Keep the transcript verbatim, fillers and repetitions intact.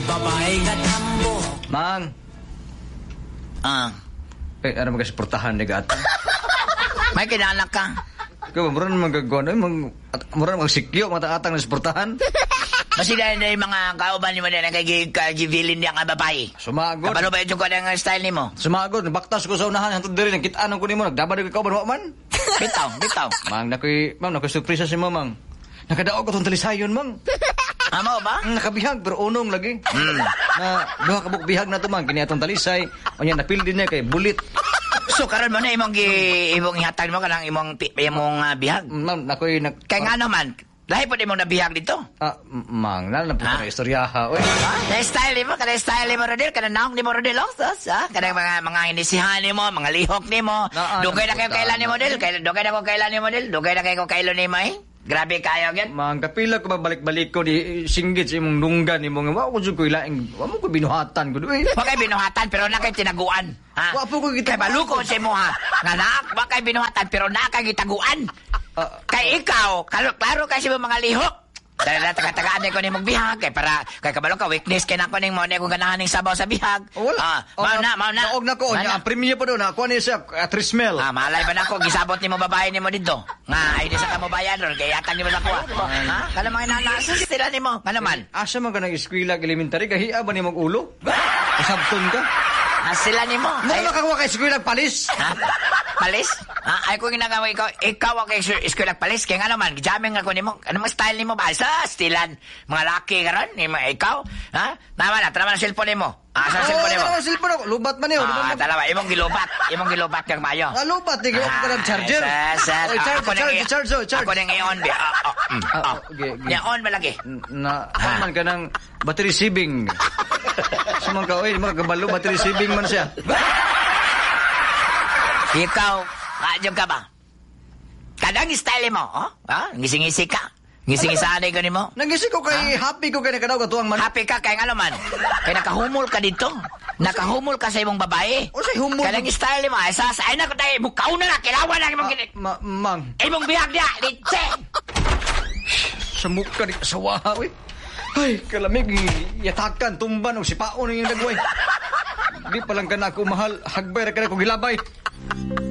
babae nga tambo. Mang. Ah. Eh, ano magkasuportahan ni gata? May kinanak ka. Kaya, mura naman gagawin. Mura naman magsikyo, mata-atang na suportahan. Kasi dahil na yung mga kauban ni mo na nagkagivilin niya nga babae. Sumagod. Kapano ba yung ko ng style ni mo? Sumagod. Baktas ko sa unahan. Hantod diri. Nakitaan ko ni mo. Nagdabad ko ikaw. Banwa man. Bitaw, bitaw. Mang, nakoy, mang, nakoy surpresa si mo, mang. Nakadaog ko itong talisayon, mang. Amo ba? Nakabihag, pero unong lagi. Mm. Na, duha kabuk bihag na ito, mang. Kini atong talisay. O yan, napil din niya kay bulit. So karon mo na imong gi imong ihatag mo kanang imong imong uh, bihag. Mang, nakoy nag... Kay nga naman, lahi po imong nabihag dito. Ah, mang, nala na po Ha? na istoryaha. Uy. Na style mo, kana style mo rodel, kana naong ni mo rodel osas, ha? Kana mga mga inisihan ni mo, mga lihok ni mo. Na- Dugay na ano kayo po, kailan ni tama. model, kay dugay na ko kailan ni model, dugay na kayo kailo ni mo eh. Grabe kayo gyud. Mang, kapila ko babalik-balik ko di singgit sa imong nunggan imong wa ko jud ko ilaing wa mo ko binuhatan ko uy. Wa kay binuhatan pero na kay tinaguan. Ha? Wa po ko Kay gitaguan. baluko sa mo ha. Nga naak, wa kay binuhatan pero na kay gitaguan. Ah, Kay ikaw, klaro, klaro kay sa mga lihok. Dahil na taga-tagaan ko ni mong bihag kay para kay kabalo ka weakness kay nako ning mo ni kung ganahan ning sabaw sa bihag. oh, wala. Ah, Oh, mao na, mao na. Naog na ko, Mao nya ang premium pa do na kuha ni siya at smell. Ah, malay ba nako gisabot ni mo babae ni mo dito. Nga ay di sa kamo bayan ron kay atang ni mo nakuha. Ha? Kana mga nanasas sila ni mo. Kana man. Asa man ka nang eskwela elementary kahiya ba ni mong ulo? Kasabton ka? Ah, sila ni mo. Mo na kakuha kay eskwela palis. Ha? Palis? Ha? Ay, kung ginagawa ikaw, ikaw ang eskwela palis. Kaya nga naman, jamming ako ni mo. Ano mga style ni mo ba? Sa stilan. Mga laki ka ron? Ni mga ikaw? Ha? Tama na, tama na cellphone ni mo. Ah, sa cellphone ni mo. Oh, cellphone ako. Lubat man yun. Ah, talawa. Imong gilubat. Imong gilubat kang mayo. Ah, lubat. Di ko ka ng charger. Ah, sir, Oy, charge, ako nang charge, i- charge, oh, charge. Ako nang i-on, be. Ah, oh, mm, Ah, oh. okay, okay. Ni-on malagi. Na, man ka ng battery receiving. Sumang ka, oy, mga kabalo, battery receiving man siya. Ikaw, kadyong ka ba? Kadang style mo, oh? Ha? Ngising-ngisi ka. Ngising-ngisanay ko ni mo. Nagising ko kay happy ko kay nakadaw ka tuwang man. Happy ka kay nga naman. Kay nakahumol ka dito. Nakahumol ka sa imong babae. O say humol. Kanang style mo, ay sa ay na ko tayo, bukaw na na, kilawan na imong gini. Ma, mang, Imong bihag niya, litse. sa mukha di kasawa, oy. Ay, kalamig, yatakan, tumban, o sipaon yung nagway. Di palang ka na ako mahal, hagbay ra ka na kong hilabay.